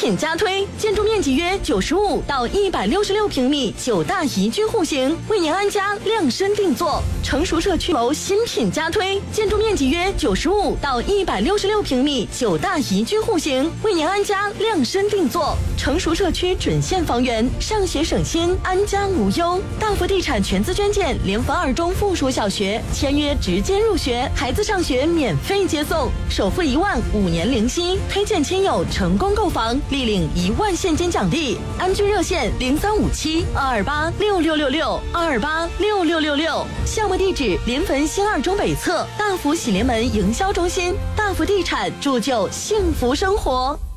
品加推，建筑面积约95到166平米，9大宜居户型，为您安家量身定做。成熟社区楼新品加推，建筑面积约95到166平米，9大宜居户型，为您安家量身定做。成熟社区准现房源，上学省心，安家无忧。大福地产全资捐建联防二中附属小学，签约直接入学，孩子上学免费接送，首付1万，5年零息，推荐亲友成功购房，立领1万现金奖励。安居热线0357-228-6666，228-6666。项目地址：临汾新二中北侧大福喜临门营销中心。大福地产，铸就幸福生活。